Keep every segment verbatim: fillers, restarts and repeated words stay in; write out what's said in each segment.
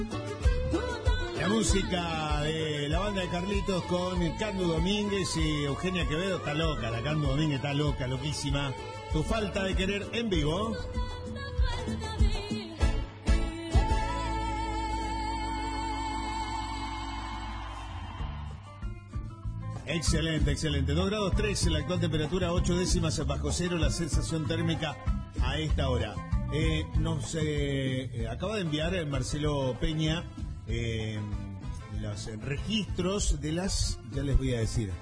La música de la banda de Carlitos con el Candu Domínguez y Eugenia Quevedo. Está loca, la Candu Domínguez está loca, loquísima. Tu falta de querer en vivo. Excelente, excelente. dos grados tres en la actual temperatura, ocho décimas bajo cero la sensación térmica a esta hora. Eh, nos eh, acaba de enviar Marcelo Peña eh, los registros de las, ya les voy a decir.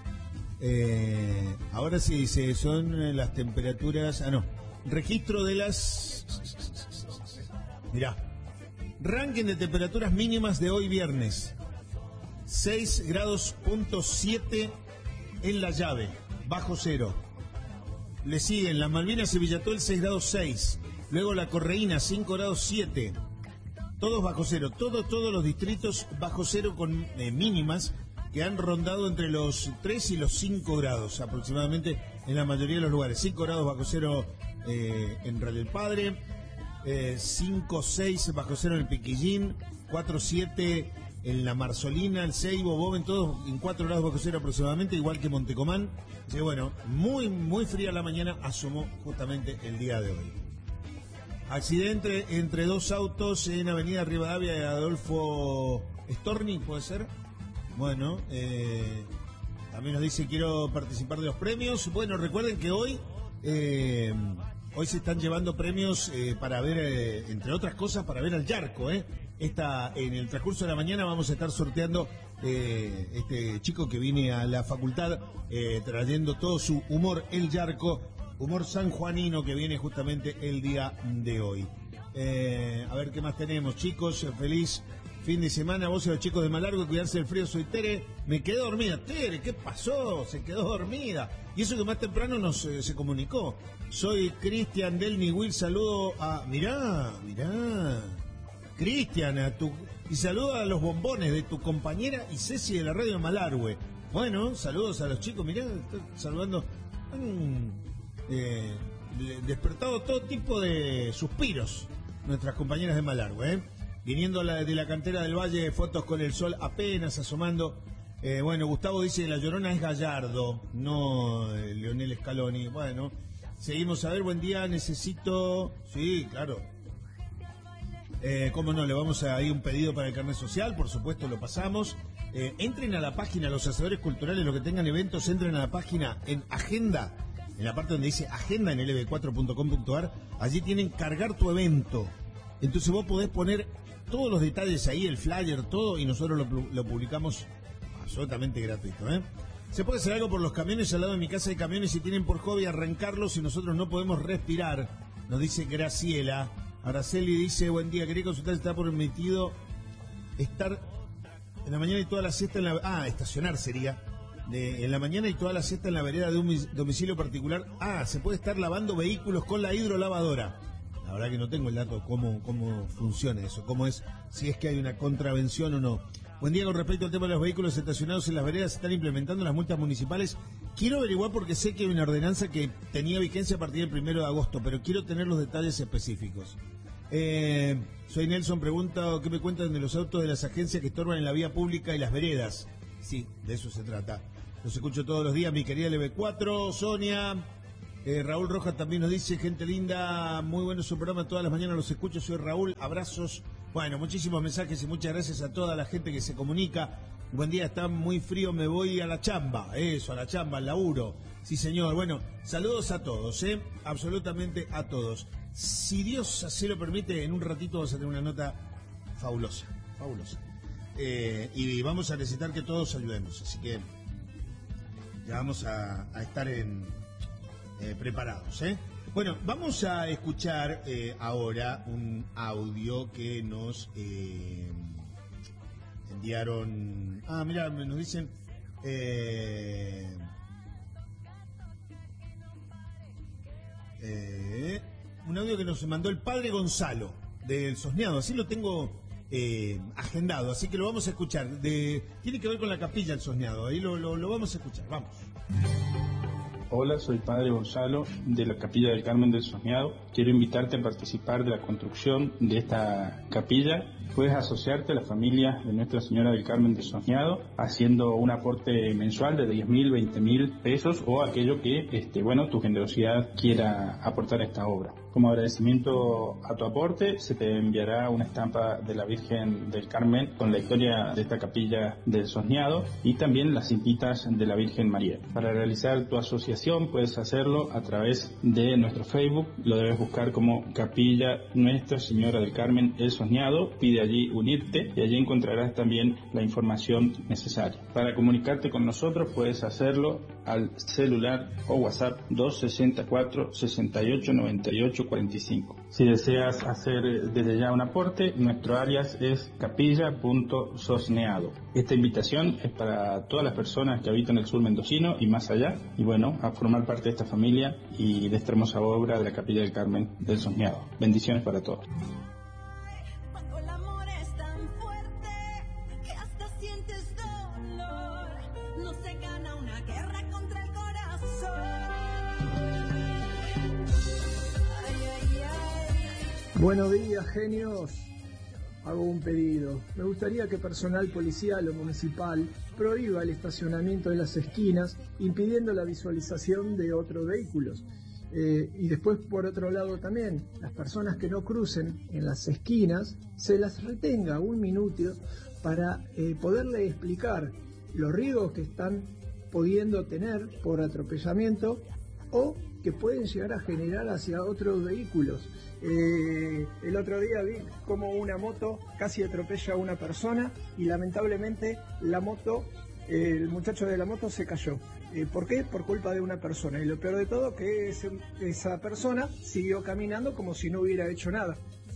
Eh, ahora sí dice, son las temperaturas, ah no, registro de las, mirá, ranking de temperaturas mínimas de hoy viernes. seis grados punto siete en La Llave, bajo cero. Le siguen las Malvinas y Villatuel, seis grados seis. Luego La Correína, cinco grados siete. Todos bajo cero. Todos, todos los distritos bajo cero con eh, mínimas que han rondado entre los tres y los cinco grados aproximadamente en la mayoría de los lugares. cinco grados bajo cero eh, en Real del Padre, eh, cinco, seis bajo cero en el Piquillín, cuatro, siete en la Marzolina, el Ceibo, Boven, todos en cuatro grados bajo cero aproximadamente, igual que Montecomán. Así que bueno, muy, muy fría la mañana asomó justamente el día de hoy. Accidente entre dos autos en Avenida Rivadavia y Adolfo Storni, ¿puede ser? Bueno, eh, también nos dice, quiero participar de los premios. Bueno, recuerden que hoy... Eh, Hoy se están llevando premios eh, para ver, eh, entre otras cosas, para ver al Yarco. ¿eh? Esta, en el transcurso de la mañana vamos a estar sorteando eh, este chico que viene a la facultad eh, trayendo todo su humor, el Yarco, humor sanjuanino que viene justamente el día de hoy. Eh, a ver qué más tenemos, chicos. Feliz fin de semana. Vos y los chicos de Malargüe, cuidarse del frío. Soy Tere. Me quedé dormida. Tere, ¿qué pasó? Se quedó dormida. Y eso que más temprano nos eh, se comunicó. Soy Cristian del Niwil. Saludo a... Mirá, mirá. Cristian, a tu... Y saludo a los bombones de tu compañera y Ceci de la radio de Malargüe. Bueno, saludos a los chicos. Mirá, estoy saludando... Han, eh, despertado todo tipo de suspiros nuestras compañeras de Malargüe, ¿eh? Viniendo la, de la cantera del Valle, fotos con el sol apenas asomando. Eh, bueno, Gustavo dice, la Llorona es Gallardo, no eh, Leonel Scaloni. Bueno, seguimos a ver, buen día, necesito... Sí, claro. Eh, ¿Cómo no? Le vamos a ir un pedido para el carnet social, por supuesto lo pasamos. Eh, entren a la página, los hacedores culturales, los que tengan eventos, entren a la página en Agenda, en la parte donde dice Agenda en L B cuatro punto com punto a r. Allí tienen cargar tu evento. Entonces vos podés poner todos los detalles ahí, el flyer, todo, y nosotros lo, lo publicamos absolutamente gratuito, ¿eh? Se puede hacer algo por los camiones. Al lado de mi casa hay camiones y tienen por hobby arrancarlos y nosotros no podemos respirar, nos dice Graciela. Araceli dice, buen día, quería consultar si está permitido estar en la mañana y toda la siesta en la... Ah, estacionar sería. De, en la mañana y toda la siesta en la vereda de un domicilio particular. Ah, se puede estar lavando vehículos con la hidrolavadora. La verdad que no tengo el dato cómo, cómo funciona eso, cómo es, si es que hay una contravención o no. Buen día, con respecto al tema de los vehículos estacionados en las veredas, ¿se están implementando las multas municipales? Quiero averiguar porque sé que hay una ordenanza que tenía vigencia a partir del primero de agosto, pero quiero tener los detalles específicos. Eh, soy Nelson, pregunta, ¿qué me cuentan de los autos de las agencias que estorban en la vía pública y las veredas? Sí, de eso se trata. Los escucho todos los días, mi querida L B cuatro, Sonia... Eh, Raúl Rojas también nos dice, gente linda, muy bueno su programa, todas las mañanas los escucho, soy Raúl, abrazos. Bueno, muchísimos mensajes y muchas gracias a toda la gente que se comunica. Buen día, está muy frío, me voy a la chamba, eso, a la chamba, al laburo. Sí, señor. Bueno, saludos a todos, ¿eh? Absolutamente a todos. Si Dios así lo permite, en un ratito vamos a tener una nota fabulosa, fabulosa. Eh, y vamos a necesitar que todos ayudemos, así que ya vamos a, a estar en... Eh, preparados, ¿eh? Bueno, vamos a escuchar eh, ahora un audio que nos eh, enviaron. Ah, mira, nos dicen. Eh, eh, un audio que nos mandó el padre Gonzalo del Sosneado. Así lo tengo eh, agendado, así que lo vamos a escuchar. De, tiene que ver con la capilla del Sosneado. Ahí lo, lo, lo vamos a escuchar. Vamos. Hola, soy Padre Gonzalo de la Capilla del Carmen del Soñado. Quiero invitarte a participar de la construcción de esta capilla. Puedes asociarte a la familia de Nuestra Señora del Carmen del Soñado haciendo un aporte mensual de diez mil, veinte mil pesos o aquello que, este, bueno, tu generosidad quiera aportar a esta obra. Como agradecimiento a tu aporte, se te enviará una estampa de la Virgen del Carmen con la historia de esta capilla del Soñado y también las cintitas de la Virgen María. Para realizar tu asociación puedes hacerlo a través de nuestro Facebook, lo debes buscar como Capilla Nuestra Señora del Carmen el Soñado, pide allí unirte y allí encontrarás también la información necesaria. Para comunicarte con nosotros puedes hacerlo al celular o WhatsApp dos sesenta y cuatro, sesenta y ocho, noventa y ocho, cuarenta y cinco. Si deseas hacer desde ya un aporte, nuestro alias es capilla.sosneado. Esta invitación es para todas las personas que habitan el sur mendocino y más allá, y bueno, a formar parte de esta familia y de esta hermosa obra de la Capilla del Carmen del Soñado. Bendiciones para todos. Buenos días, genios. Hago un pedido. Me gustaría que personal policial o municipal prohíba el estacionamiento de las esquinas, impidiendo la visualización de otros vehículos. Eh, y después, por otro lado también, las personas que no crucen en las esquinas, se las retenga un minuto para eh, poderle explicar los riesgos que están pudiendo tener por atropellamiento o que pueden llegar a generar hacia otros vehículos. Eh, el otro día vi como una moto casi atropella a una persona y lamentablemente la moto, eh, el muchacho de la moto se cayó. Eh, ¿Por qué? Por culpa de una persona. Y lo peor de todo que ese, esa persona siguió caminando como si no hubiera hecho nada.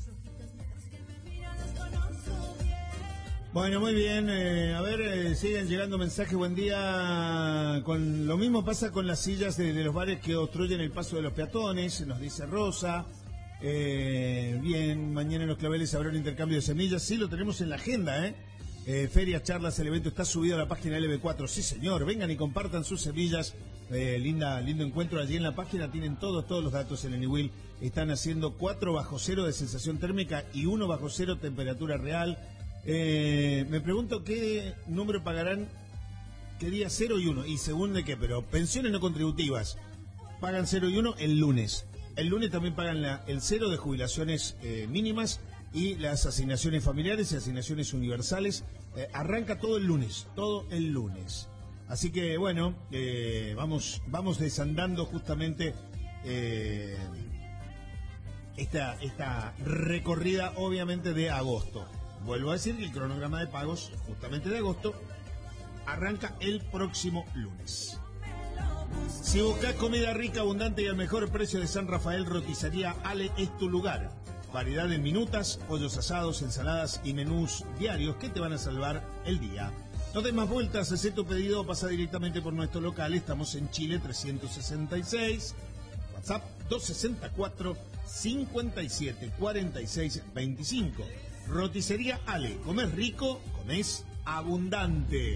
Bueno, muy bien. Eh, a ver, eh, siguen llegando mensajes. Buen día. Con lo mismo pasa con las sillas de, de los bares que obstruyen el paso de los peatones, nos dice Rosa. Eh, bien, mañana en Los Claveles habrá un intercambio de semillas. Sí, lo tenemos en la agenda, ¿eh? eh ferias, charlas, el evento está subido a la página L B cuatro. Sí, señor. Vengan y compartan sus semillas. Eh, linda, lindo encuentro allí en la página. Tienen todos, todos los datos en el Eniwil. Están haciendo cuatro bajo cero de sensación térmica y uno bajo cero temperatura real. Eh, me pregunto qué número pagarán, qué día cero y uno, y según de qué, pero pensiones no contributivas pagan cero y uno el lunes. El lunes también pagan la, el cero de jubilaciones eh, mínimas y las asignaciones familiares y asignaciones universales. Eh, arranca todo el lunes, todo el lunes. Así que bueno, eh, vamos, vamos desandando justamente eh, esta, esta recorrida obviamente de agosto. Vuelvo a decir que el cronograma de pagos, justamente de agosto, arranca el próximo lunes. Si buscas comida rica, abundante y al mejor precio de San Rafael, Roticería Ale es tu lugar. Variedad en minutas, pollos asados, ensaladas y menús diarios que te van a salvar el día. No des más vueltas, haz tu pedido o pasa directamente por nuestro local. Estamos en Chile trescientos sesenta y seis, WhatsApp dos sesenta y cuatro, cincuenta y siete, cuarenta y seis, veinticinco. Roticería Ale, comés rico, comés abundante.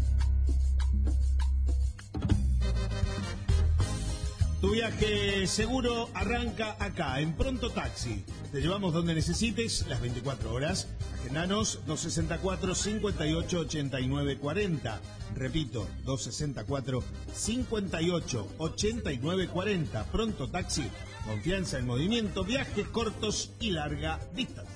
Tu viaje seguro arranca acá, en Pronto Taxi. Te llevamos donde necesites, las veinticuatro horas. Agendanos dos sesenta y cuatro, cincuenta y ocho, ochenta y nueve, cuarenta. Repito, dos sesenta y cuatro, cincuenta y ocho, ochenta y nueve, cuarenta. Pronto Taxi, confianza en movimiento, viajes cortos y larga distancia.